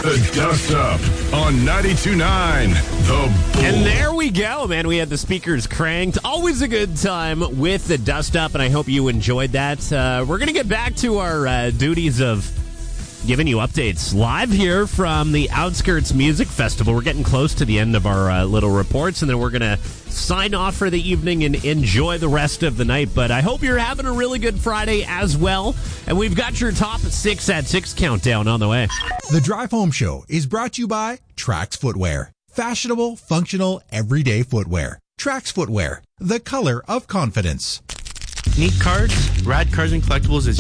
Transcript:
The Dust Up on 92.9 The Bull. And there we go, man. We had the speakers cranked. Always a good time with the Dust Up, and I hope you enjoyed that. We're going to get back to our duties of giving you updates live here from the Outskirts Music Festival. We're getting close to the end of our little reports, and then we're going to sign off for the evening and enjoy the rest of the night. But I hope you're having a really good Friday as well. And we've got your top 6 at 6 countdown on the way. The Drive Home Show is brought to you by Trax Footwear. Fashionable, functional, everyday footwear. Trax Footwear, the color of confidence. Need cards? Rad Cards and Collectibles is